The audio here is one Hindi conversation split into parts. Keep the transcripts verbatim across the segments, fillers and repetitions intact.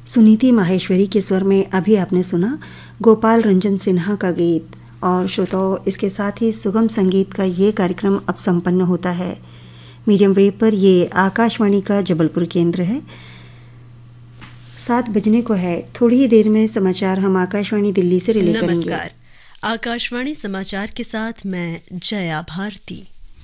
सुनीति माहेश्वरी के स्वर में अभी आपने सुना गोपाल रंजन सिन्हा का गीत। और श्रोताओं, इसके साथ ही सुगम संगीत का ये कार्यक्रम अब संपन्न होता है। मीडियम वेव पर ये आकाशवाणी का जबलपुर केंद्र है। सात बजने को है। थोड़ी ही देर में समाचार हम आकाशवाणी दिल्ली से रिले करेंगे। नमस्कार, आकाशवाणी समाचार के साथ मैं जया भारती।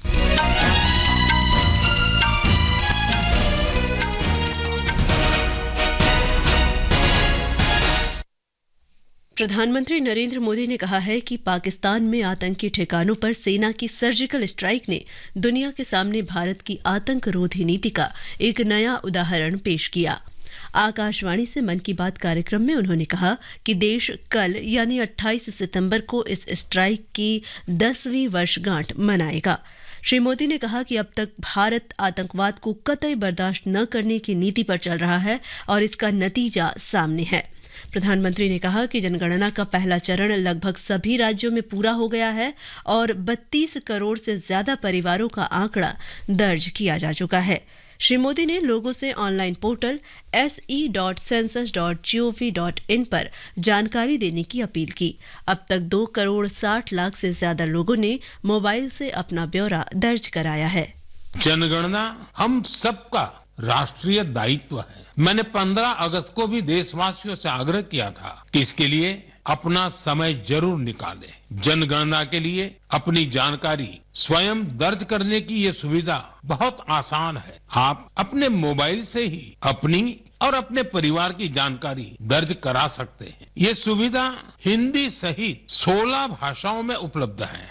प्रधानमंत्री नरेंद्र मोदी ने कहा है कि पाकिस्तान में आतंकी ठिकानों पर सेना की सर्जिकल स्ट्राइक ने दुनिया के सामने भारत की आतंकरोधी नीति का एक नया उदाहरण पेश किया। आकाशवाणी से मन की बात कार्यक्रम में उन्होंने कहा कि देश कल यानी अट्ठाईस सितंबर को इस स्ट्राइक की दसवीं वर्षगांठ मनाएगा। श्री मोदी ने कहा कि अब तक भारत आतंकवाद को कतई बर्दाश्त न करने की नीति पर चल रहा है और इसका नतीजा सामने है। प्रधानमंत्री ने कहा कि जनगणना का पहला चरण लगभग सभी राज्यों में पूरा हो गया है और बत्तीस करोड़ से ज्यादा परिवारों का आंकड़ा दर्ज किया जा चुका है। श्री मोदी ने लोगों से online portal S E dot census dot G O V dot in पर जानकारी देने की अपील की। अब तक दो करोड़ साठ लाख से ज्यादा लोगों ने मोबाइल से अपना ब्यौरा दर्ज कराया है। जनगणना हम सबका राष्ट्रीय दायित्व है। मैंने पंद्रह अगस्त को भी देशवासियों से आग्रह किया था कि इसके लिए अपना समय जरूर निकालें। जनगणना के लिए अपनी जानकारी स्वयं दर्ज करने की ये सुविधा बहुत आसान है। आप अपने मोबाइल से ही अपनी और अपने परिवार की जानकारी दर्ज करा सकते हैं। ये सुविधा हिंदी सहित सोलह भाषाओं में उपलब्ध है।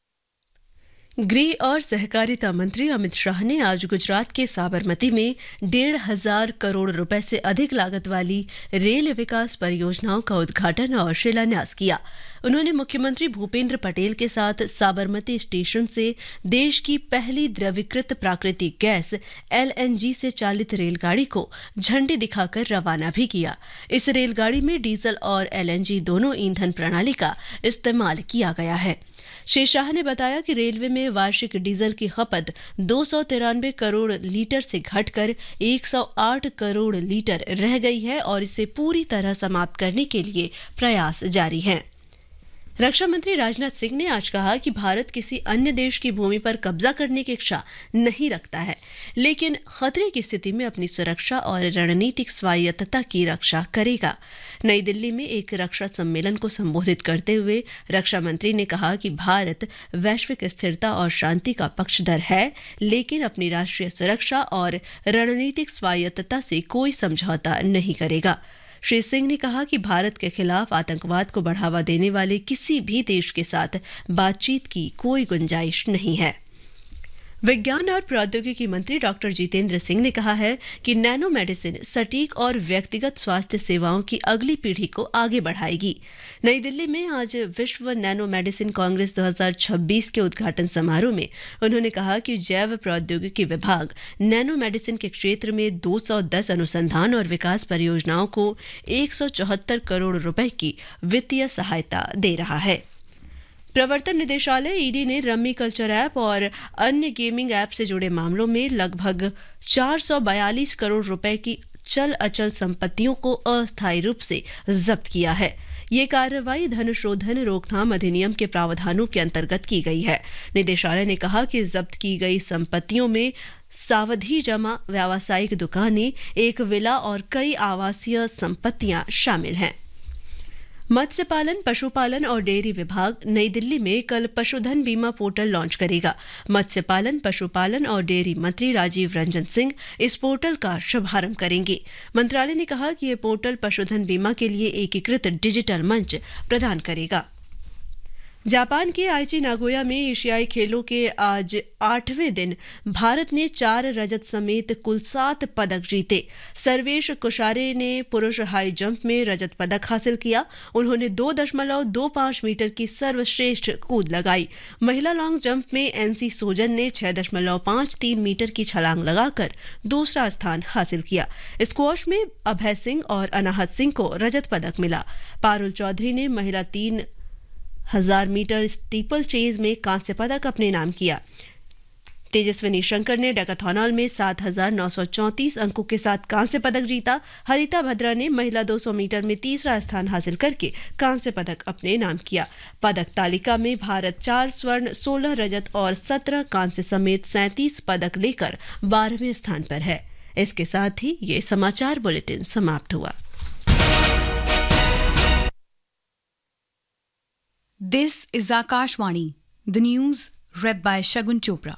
गृह और सहकारिता मंत्री अमित शाह ने आज गुजरात के साबरमती में डेढ़ हजार करोड़ रुपए से अधिक लागत वाली रेल विकास परियोजनाओं का उद्घाटन और शिलान्यास किया। उन्होंने मुख्यमंत्री भूपेंद्र पटेल के साथ साबरमती स्टेशन से देश की पहली द्रवीकृत प्राकृतिक गैस एल एन जी से चालित रेलगाड़ी को झंडी दिखाकर रवाना भी किया। इस रेलगाड़ी में डीजल और एल एन जी दोनों ईंधन प्रणाली का इस्तेमाल किया गया है। श्री शाह ने बताया कि रेलवे में वार्षिक डीजल की खपत दो सौ तिरानवे करोड़ लीटर से घटकर एक सौ आठ करोड़ लीटर रह गई है और इसे पूरी तरह समाप्त करने के लिए प्रयास जारी हैं। रक्षा मंत्री राजनाथ सिंह ने आज कहा कि भारत किसी अन्य देश की भूमि पर कब्जा करने की इच्छा नहीं रखता है, लेकिन खतरे की स्थिति में अपनी सुरक्षा और रणनीतिक स्वायत्तता की रक्षा करेगा। नई दिल्ली में एक रक्षा सम्मेलन को संबोधित करते हुए रक्षा मंत्री ने कहा कि भारत वैश्विक स्थिरता और शांति का पक्षधर है, लेकिन अपनी राष्ट्रीय सुरक्षा और रणनीतिक स्वायत्तता से कोई समझौता नहीं करेगा। श्री सिंह ने कहा कि भारत के खिलाफ आतंकवाद को बढ़ावा देने वाले किसी भी देश के साथ बातचीत की कोई गुंजाइश नहीं है। विज्ञान और प्रौद्योगिकी मंत्री डॉक्टर जितेंद्र सिंह ने कहा है कि नैनो मेडिसिन सटीक और व्यक्तिगत स्वास्थ्य सेवाओं की अगली पीढ़ी को आगे बढ़ाएगी। नई दिल्ली में आज विश्व नैनो मेडिसिन कांग्रेस दो हज़ार छब्बीस के उद्घाटन समारोह में उन्होंने कहा कि जैव प्रौद्योगिकी विभाग नैनो मेडिसिन के क्षेत्र में दो सौ दस अनुसंधान और विकास परियोजनाओं को एक सौ चौहत्तर करोड़ रुपए की वित्तीय सहायता दे रहा है। प्रवर्तन निदेशालय ई डी ने रम्मी कल्चर ऐप और अन्य गेमिंग ऐप से जुड़े मामलों में लगभग चार सौ बयालीस करोड़ रुपए की चल अचल संपत्तियों को अस्थायी रूप से जब्त किया है। ये कार्रवाई धन शोधन रोकथाम अधिनियम के प्रावधानों के अंतर्गत की गई है। निदेशालय ने कहा कि जब्त की गई संपत्तियों में सावधि जमा, व्यावसायिक दुकानें, एक विला और कई आवासीय संपत्तियां शामिल हैं। मत्स्य पालन, पशुपालन और डेयरी विभाग नई दिल्ली में कल पशुधन बीमा पोर्टल लॉन्च करेगा। मत्स्य पालन, पशुपालन और डेयरी मंत्री राजीव रंजन सिंह इस पोर्टल का शुभारंभ करेंगे। मंत्रालय ने कहा कि यह पोर्टल पशुधन बीमा के लिए एकीकृत डिजिटल मंच प्रदान करेगा। जापान के आईची नागोया में एशियाई खेलों के आज आठवें दिन भारत ने चार रजत समेत कुल सात पदक जीते। सर्वेश कुशारे ने पुरुष हाई जंप में रजत पदक हासिल किया। उन्होंने दो दशमलव दो पांच मीटर की सर्वश्रेष्ठ कूद लगाई। महिला लॉन्ग जंप में एनसी सोजन ने छह दशमलव पांच तीन मीटर की छलांग लगाकर दूसरा स्थान हासिल किया। स्क्वॉश में अभय सिंह और अनाहत सिंह को रजत पदक मिला। पारुल चौधरी ने महिला तीन हजार मीटर स्टीपल चेज में कांस्य पदक अपने नाम किया। तेजस्विनी शंकर ने डेकाथॉनॉल में सात हजार नौ सौ चौंतीस अंकों के साथ कांस्य पदक जीता। हरिता भद्रा ने महिला दो सौ मीटर में तीसरा स्थान हासिल करके कांस्य पदक अपने नाम किया। पदक तालिका में भारत चार स्वर्ण, सोलह रजत और सत्रह कांस्य समेत सैंतीस पदक लेकर बारहवें स्थान पर है। इसके साथ ही ये समाचार बुलेटिन समाप्त हुआ। This is Akashvani, the news read by Shagun Chopra.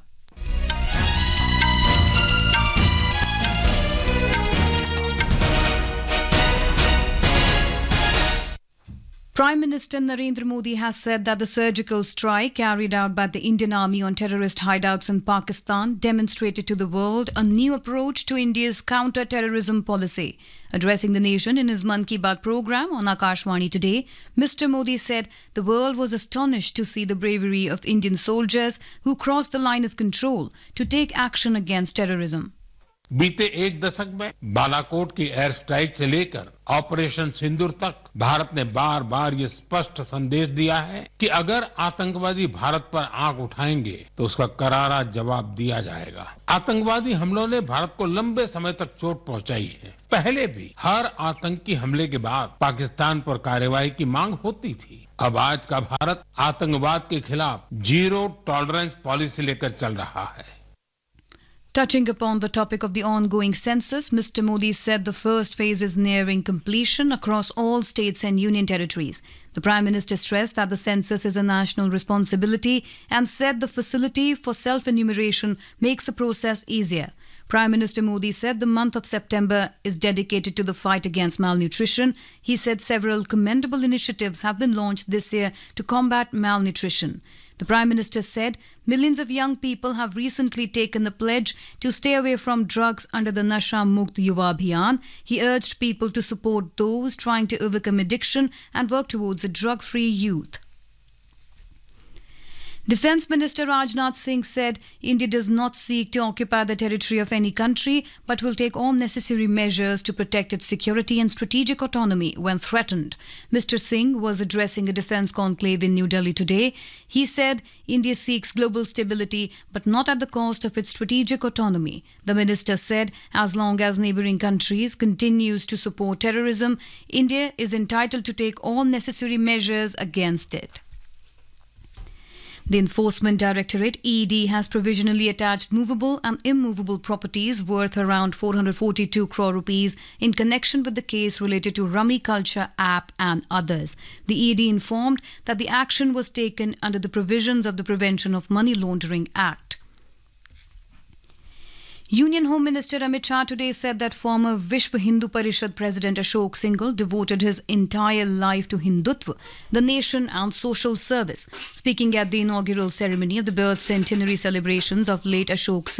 Prime Minister Narendra Modi has said that the surgical strike carried out by the Indian Army on terrorist hideouts in Pakistan demonstrated to the world a new approach to India's counter-terrorism policy. Addressing the nation in his Mann Ki Baat program on Akashvani today, Mister Modi said the world was astonished to see the bravery of Indian soldiers who crossed the line of control to take action against terrorism. बीते एक दशक में बालाकोट की एयर स्ट्राइक से लेकर ऑपरेशन सिंदूर तक भारत ने बार बार ये स्पष्ट संदेश दिया है कि अगर आतंकवादी भारत पर आंख उठाएंगे तो उसका करारा जवाब दिया जाएगा। आतंकवादी हमलों ने भारत को लंबे समय तक चोट पहुंचाई है। पहले भी हर आतंकी हमले के बाद पाकिस्तान पर कार्रवाई की मांग होती थी। अब आज का भारत आतंकवाद के खिलाफ जीरो टॉलरेंस पॉलिसी लेकर चल रहा है। Touching upon the topic of the ongoing census, Mister Modi said the first phase is nearing completion across all states and union territories. The Prime Minister stressed that the census is a national responsibility and said the facility for self-enumeration makes the process easier. Prime Minister Modi said the month of September is dedicated to the fight against malnutrition. He said several commendable initiatives have been launched this year to combat malnutrition. The Prime Minister said millions of young people have recently taken the pledge to stay away from drugs under the Nasha Mukt Yuva Abhiyan. He urged people to support those trying to overcome addiction and work towards a drug-free youth. Defence Minister Rajnath Singh said India does not seek to occupy the territory of any country but will take all necessary measures to protect its security and strategic autonomy when threatened. Mister Singh was addressing a defence conclave in New Delhi today. He said India seeks global stability but not at the cost of its strategic autonomy. The minister said as long as neighbouring countries continues to support terrorism, India is entitled to take all necessary measures against it. The Enforcement Directorate E D has provisionally attached movable and immovable properties worth around four hundred forty-two crore rupees in connection with the case related to Rummy Culture app and others. The E D informed that the action was taken under the provisions of the Prevention of Money Laundering Act. Union Home Minister Amit Shah today said that former Vishwa Hindu Parishad President Ashok Singhal devoted his entire life to Hindutva, the nation and social service. Speaking at the inaugural ceremony of the birth centenary celebrations of late Ashok Singhal,